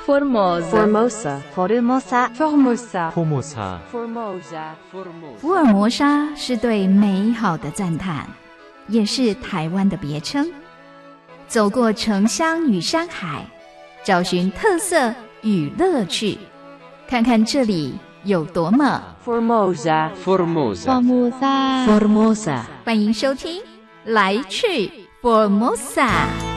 Formosa。 福尔摩沙是对美好的赞叹，也是台湾的别称。走过城乡与山海，找寻特色与乐趣，看看这里有多么 Formosa。 欢迎收听来去 Formosa。